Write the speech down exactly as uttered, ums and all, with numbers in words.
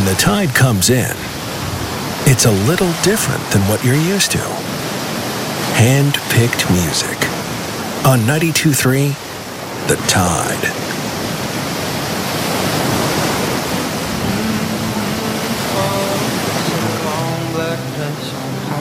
the tide comes in, it's a little different than what you're used to. Hand-picked music. On ninety-two point three, The Tide.